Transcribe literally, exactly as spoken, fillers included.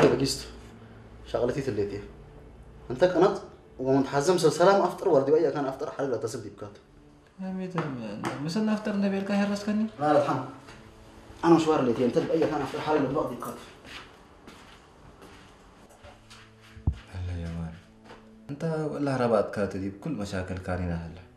بقيست شغلتي تليتي انت قنط ومتحزم سلام افطر وردي ويا كان افطر حلقه تسدي بكات ميت مثلا افطر النبي الكاهر راسكني لا لا تحم انا مشوار ليتي انت باي كان افطر حلقه بقضي بكات هلا يا مان انت ولا ربات كاتدي بكل مشاكل كارينا هلا